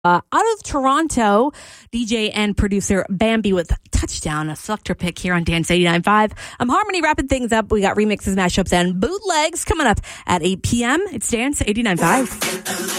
Out of Toronto, DJ and producer Bambi with Touchdown, a selector pick here on Dance 89.5. Harmony wrapping things up. We got remixes, mashups, and bootlegs coming up at 8 p.m. It's Dance 89.5.